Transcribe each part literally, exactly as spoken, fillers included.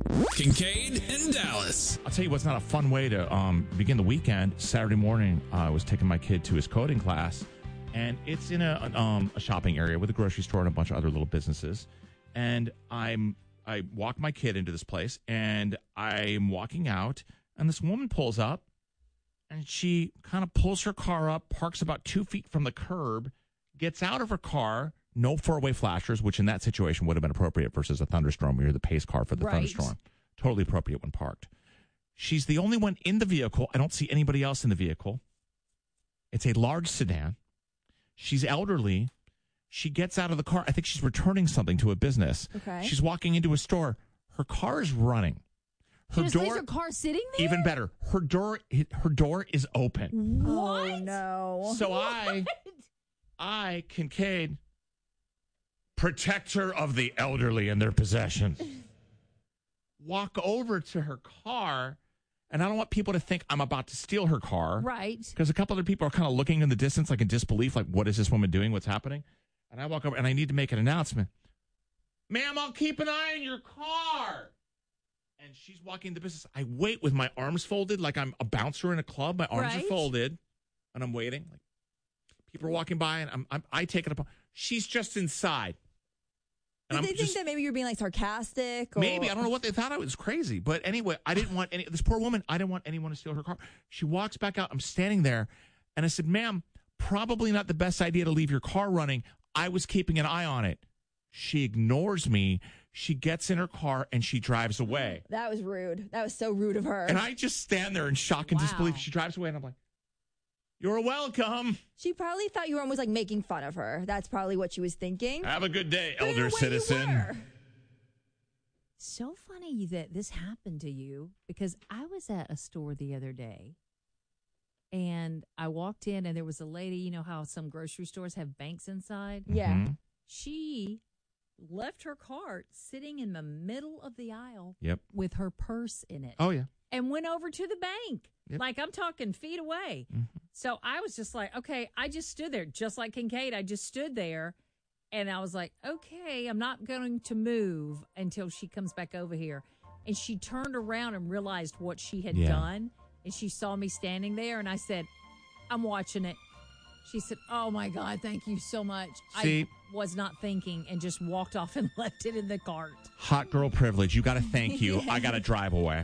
Kincaid and Dallas. I'll tell you what's not a fun way to um, begin the weekend. Saturday morning, uh, I was taking my kid to his coding class, and it's in a, um, a shopping area with a grocery store and a bunch of other little businesses. And I'm I walk my kid into this place, and I'm walking out, and this woman pulls up, and she kind of pulls her car up, parks about two feet from the curb, gets out of her car. No four-way flashers, which in that situation would have been appropriate versus a thunderstorm where you're the pace car for the right. thunderstorm. Totally appropriate when parked. She's the only one in the vehicle. I don't see anybody else in the vehicle. It's a large sedan. She's elderly. She gets out of the car. I think she's returning something to a business. Okay. She's walking into a store. Her car is running. Her she just door, leaves her car sitting there? Even better. Her door, her door is open. What? Oh, no. So I, I, Kincaid... protector of the elderly and their possessions, walk over to her car, and I don't want people to think I'm about to steal her car. Right. Because a couple other people are kind of looking in the distance like in disbelief, like, what is this woman doing? What's happening? And I walk over, and I need to make an announcement. Ma'am, I'll keep an eye on your car. And she's walking the business. I wait with my arms folded like I'm a bouncer in a club. My arms right. are folded, and I'm waiting. Like people are walking by, and I'm, I'm I take it up. She's just inside. Did they think just, that maybe you were being like sarcastic? Or? Maybe. I don't know what they thought. I was crazy. But anyway, I didn't want any, this poor woman, I didn't want anyone to steal her car. She walks back out. I'm standing there. And I said, ma'am, probably not the best idea to leave your car running. I was keeping an eye on it. She ignores me. She gets in her car and she drives away. That was rude. That was so rude of her. And I just stand there in shock and wow. disbelief. She drives away and I'm like, you're welcome. She probably thought you were almost like making fun of her. That's probably what she was thinking. Have a good day, but elder citizen. So funny that this happened to you because I was at a store the other day and I walked in and there was a lady, you know how some grocery stores have banks inside? Yeah. Mm-hmm. She left her cart sitting in the middle of the aisle yep. with her purse in it. Oh, yeah. And went over to the bank. Yep. Like, I'm talking feet away. Mm-hmm. So I was just like, okay, I just stood there. Just like Kincaid, I just stood there. And I was like, okay, I'm not going to move until she comes back over here. And she turned around and realized what she had yeah. done. And she saw me standing there. And I said, I'm watching it. She said, oh, my God, thank you so much. See, I was not thinking and just walked off and left it in the cart. Hot girl privilege. You got to thank you. yeah. I got to drive away.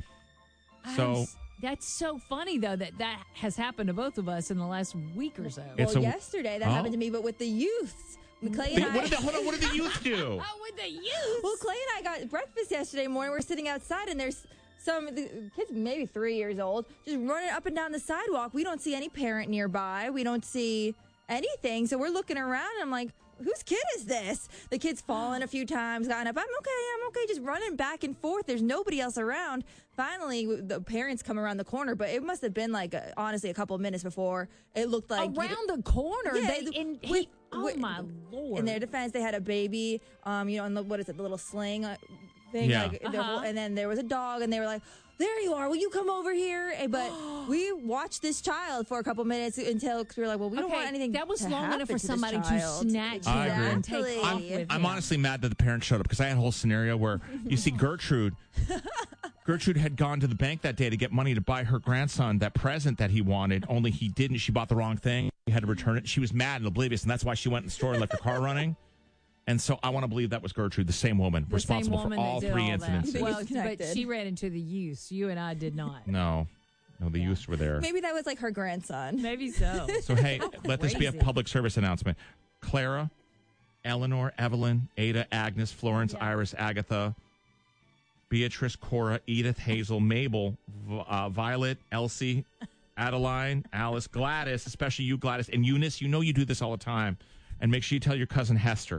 So I'm, that's so funny, though, that that has happened to both of us in the last week or so. Well, a, yesterday that oh? happened to me, but with the youths. Clay they, and what I, did the, hold on, what did the youth do? Oh, with the youth? Well, Clay and I got breakfast yesterday morning. We're sitting outside, and there's some the kids, maybe three years old, just running up and down the sidewalk. We don't see any parent nearby. We don't see anything. So we're looking around, and I'm like, whose kid is this? The kid's fallen a few times, gotten up. I'm okay, I'm okay, just running back and forth. There's nobody else around. Finally, the parents come around the corner, but it must have been like, a, honestly, a couple of minutes before it looked like. Around the corner? Yeah, they, in, with, he, oh, with, my Lord. In their defense, they had a baby, um, you know, and the, what is it, the little sling thing? Yeah. Like, uh-huh. whole, and then there was a dog, and they were like, there you are, will you come over here? But we watched this child for a couple minutes until we were like, well, we okay, don't want anything that was to long enough for to somebody to snatch I him agree. and take off I'm, with I'm him. honestly mad that the parents showed up because I had a whole scenario where you see Gertrude. Gertrude had gone to the bank that day to get money to buy her grandson that present that he wanted, only he didn't. She bought the wrong thing. He had to return it. She was mad and oblivious, and that's why she went in the store and left her car running. And so I want to believe that was Gertrude, the same woman, the responsible same woman for all that did three all incidents. That. Well, but she ran into the youths. You and I did not. No. No, the yeah. youths were there. Maybe that was like her grandson. Maybe so. So, hey, How let this be a crazy. public service announcement. Clara, Eleanor, Evelyn, Ada, Agnes, Florence, Yeah. Iris, Agatha, Beatrice, Cora, Edith, Hazel, Mabel, uh, Violet, Elsie, Adeline, Alice, Gladys, especially you, Gladys, and Eunice. You know you do this all the time. And make sure you tell your cousin Hester.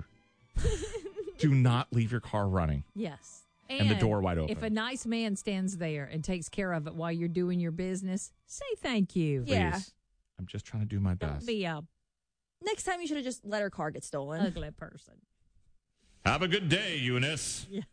Do not leave your car running. Yes. And, And the door wide open. If a nice man stands there and takes care of it while you're doing your business, say thank you. Please. Yeah. I'm just trying to do my Don't best. be a Next time you should have just let her car get stolen. ugly person. Have a good day, Eunice. Yeah.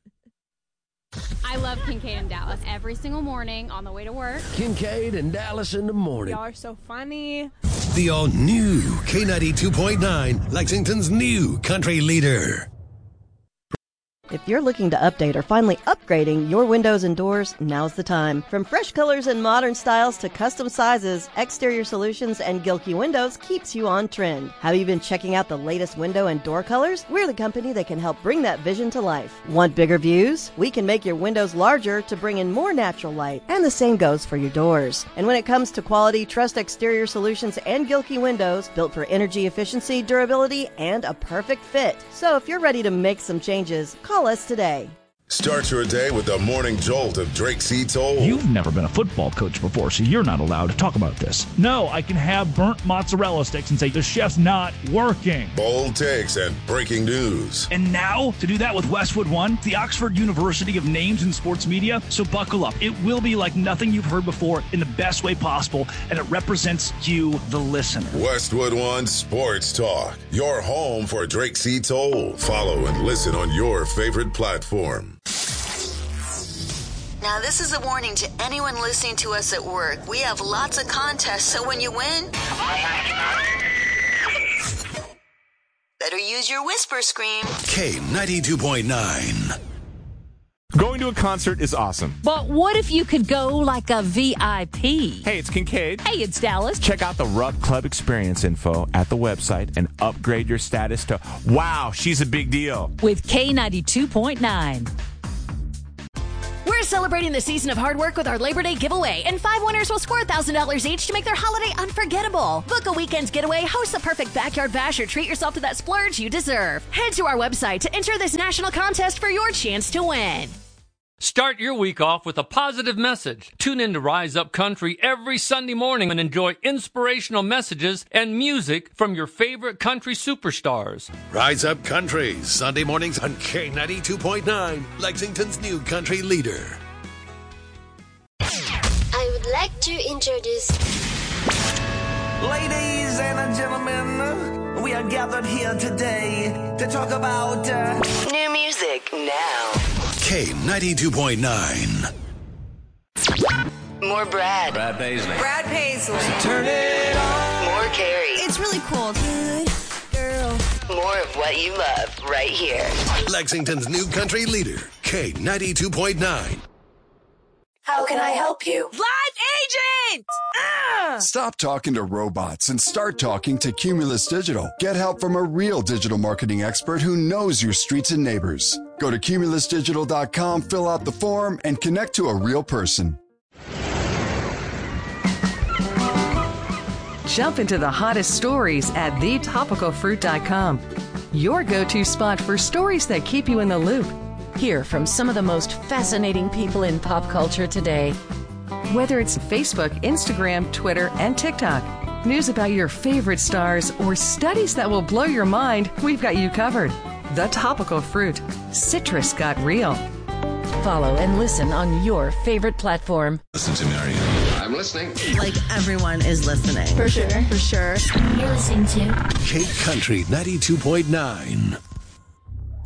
I love Kincaid and Dallas every single morning on the way to work. Kincaid and Dallas in the morning. Y'all are so funny. The all-new K ninety-two point nine, Lexington's new country leader. If you're looking to update or finally upgrading your windows and doors, now's the time. From fresh colors and modern styles to custom sizes, Exterior Solutions and Gilkey Windows keeps you on trend. Have you been checking out the latest window and door colors? We're the company that can help bring that vision to life. Want bigger views? We can make your windows larger to bring in more natural light, and the same goes for your doors. And when it comes to quality, trust Exterior Solutions and Gilkey Windows, built for energy efficiency, durability, and a perfect fit. So if you're ready to make some changes, call us today. Start your day with the morning jolt of Drake C. Toll. You've never been a football coach before, so you're not allowed to talk about this. No, I can have burnt mozzarella sticks and say the chef's not working. Bold takes and breaking news. And now, to do that with Westwood One, the Oxford University of Names in Sports Media. So buckle up. It will be like nothing you've heard before in the best way possible, and it represents you, the listener. Westwood One Sports Talk, your home for Drake C. Toll. Follow and listen on your favorite platform. Now, this is a warning to anyone listening to us at work. We have lots of contests, so when you win, better use your whisper scream. K ninety-two point nine. Going to a concert is awesome. But what if you could go like a V I P? Hey, it's Kincaid. Hey, it's Dallas. Check out the Rupp Club experience info at the website and upgrade your status to, wow, she's a big deal. With K ninety-two point nine. We're celebrating the season of hard work with our Labor Day giveaway, and five winners will score one thousand dollars each to make their holiday unforgettable. Book a weekend's getaway, host the perfect backyard bash, or treat yourself to that splurge you deserve. Head to our website to enter this national contest for your chance to win. Start your week off with a positive message. Tune in to Rise Up Country every Sunday morning and enjoy inspirational messages and music from your favorite country superstars. Rise Up Country, Sunday mornings on K ninety-two point nine, Lexington's new country leader. I would like to introduce... Ladies and gentlemen, we are gathered here today to talk about uh, new music now. K ninety-two point nine. More Brad. Brad Paisley. Brad Paisley. Turn it on. More Carrie. It's really cool. Good girl. More of what you love right here. Lexington's new country leader, K ninety-two point nine. How can I help you? Live agent! Ah! Stop talking to robots and start talking to Cumulus Digital. Get help from a real digital marketing expert who knows your streets and neighbors. Go to cumulus digital dot com, fill out the form, and connect to a real person. Jump into the hottest stories at the topical fruit dot com. Your go-to spot for stories that keep you in the loop. Hear from some of the most fascinating people in pop culture today. Whether it's Facebook, Instagram, Twitter, and TikTok, news about your favorite stars, or studies that will blow your mind, we've got you covered. The Topical Fruit. Citrus got real. Follow and listen on your favorite platform. Listen to Marion. I'm listening. Like everyone is listening. For sure. For sure. You're listening to K Country ninety-two point nine.